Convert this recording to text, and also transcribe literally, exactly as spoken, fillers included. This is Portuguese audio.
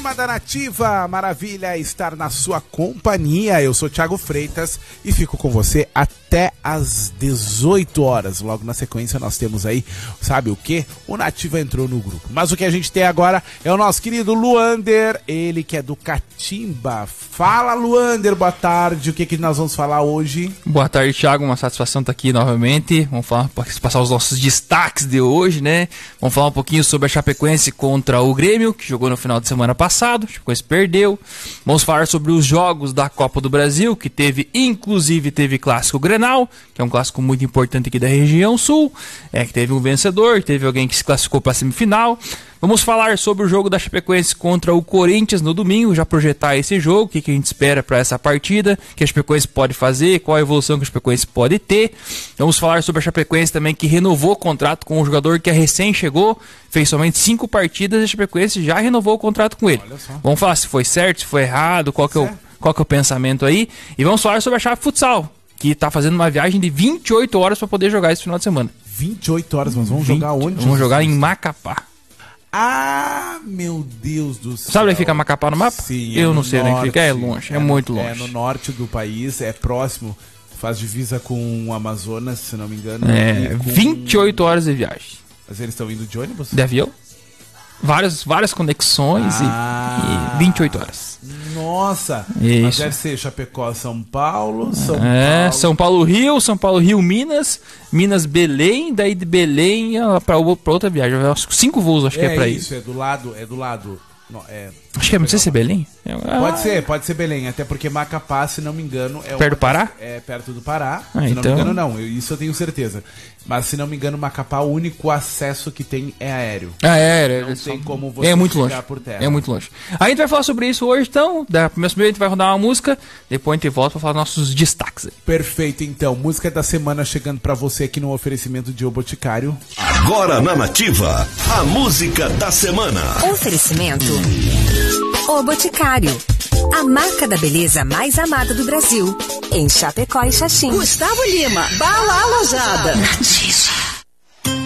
Turma da Nativa, maravilha estar na sua companhia. Eu sou Thiago Freitas e fico com você até às dezoito horas. Logo na sequência nós temos aí, sabe o que? O Nativa entrou no grupo. Mas o que a gente tem agora é o nosso querido Luander, ele que é do Catimba. Fala, Luander, boa tarde. O que, que nós vamos falar hoje? Boa tarde, Thiago. Uma satisfação estar aqui novamente. Vamos falar, passar os nossos destaques de hoje, né? Vamos falar um pouquinho sobre a Chapecoense contra o Grêmio, que jogou no final de semana passado. A Chapecoense perdeu. Vamos falar sobre os jogos da Copa do Brasil, que teve, inclusive, teve Clássico Grenal, que é um clássico muito importante aqui da região sul. É que teve um vencedor, teve alguém que se classificou para a semifinal. Vamos falar sobre o jogo da Chapecoense contra o Corinthians no domingo, já projetar esse jogo, o que, que a gente espera para essa partida, o que a Chapecoense pode fazer, qual a evolução que a Chapecoense pode ter. Vamos falar sobre a Chapecoense também, que renovou o contrato com um jogador que recém chegou, fez somente cinco partidas e a Chapecoense já renovou o contrato com ele. Vamos falar se foi certo, se foi errado, qual que é o, qual que é o pensamento aí. E vamos falar sobre a Chape Futsal, que está fazendo uma viagem de vinte e oito horas para poder jogar esse final de semana. vinte e oito horas, mas vamos vinte, jogar onde? Vamos jogar em Macapá. Ah, meu Deus do céu. Sabe onde fica Macapá no mapa? Sim, eu é não sei onde fica, é longe, é, é muito no, longe. É no norte do país, é próximo, faz divisa com o Amazonas, se não me engano. É, com... vinte e oito horas de viagem. Mas eles estão indo de ônibus? De avião. Várias, várias conexões ah, e, e vinte e oito horas. Nossa, isso. Mas deve ser Chapecó, São Paulo, São é, Paulo... São Paulo, Rio, São Paulo, Rio, Minas, Minas, Belém, daí de Belém para outra viagem. Acho que cinco voos, acho é que é para isso. isso. É do lado, é do lado... Não, é, acho que é, não sei se é Belém. Pode ah, ser, pode ser Belém, até porque Macapá, se não me engano... é perto do Pará? É perto do Pará, ah, se então... não me engano não, eu, isso eu tenho certeza. Mas se não me engano, Macapá, o único acesso que tem é aéreo. Ah, é, não é, tem é, como você é muito chegar longe. por terra. É muito longe. A gente vai falar sobre isso hoje, então. Da primeira a gente vai rodar uma música, depois a gente volta para falar nossos destaques aí. Perfeito, então. Música da semana chegando para você aqui no oferecimento de O Boticário. Agora na Nativa, a música da semana. Oferecimento O Boticário, a marca da beleza mais amada do Brasil, em Chapecó e Xaxim. Gustavo Lima, Bala Alojada.